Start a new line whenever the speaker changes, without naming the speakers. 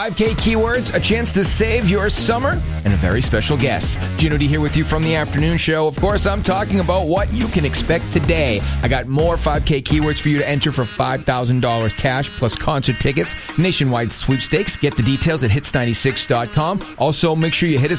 5K keywords, a chance to save your summer, and a very special guest. Gino D here with you from the afternoon show. Of course, I'm talking about what you can expect today. I got more 5K keywords for you to enter for $5,000 cash plus concert tickets. Nationwide sweepstakes. Get the details at hits96.com. Also, make sure you hit us